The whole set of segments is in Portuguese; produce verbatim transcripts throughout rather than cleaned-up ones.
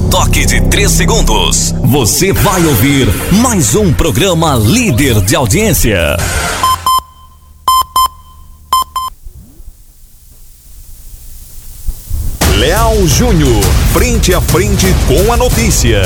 toque de três segundos, você vai ouvir mais um programa líder de audiência. Leal Júnior, frente a frente com a notícia.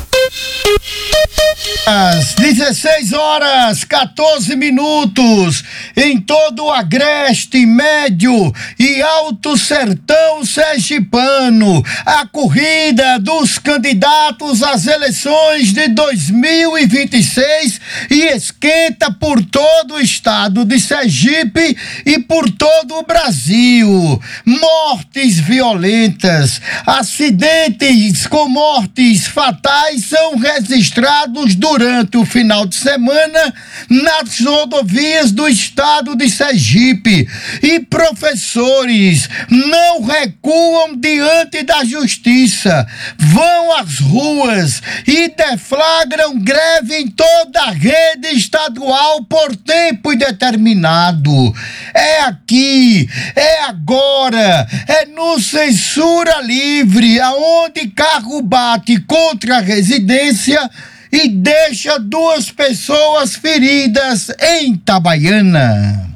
Às dezesseis horas, quatorze minutos, em todo o agreste, médio e alto sertão sergipano, a corrida dos candidatos às eleições de dois mil e vinte e seis e esquenta por todo o estado de Sergipe e por todo o Brasil. Mortes violentas, acidentes com mortes fatais são registrados durante o final de semana nas rodovias do estado de Sergipe, e professores não recuam diante da justiça, vão às ruas e deflagram greve em toda a rede estadual por tempo indeterminado. É aqui, é agora, é no Censura Livre, aonde carro bate contra a residência e deixa duas pessoas feridas em Itabaiana.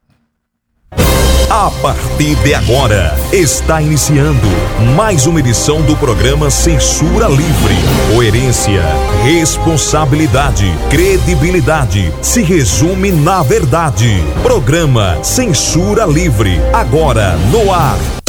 A partir de agora, está iniciando mais uma edição do programa Censura Livre. Coerência, responsabilidade, credibilidade se resume na verdade. Programa Censura Livre, agora no ar.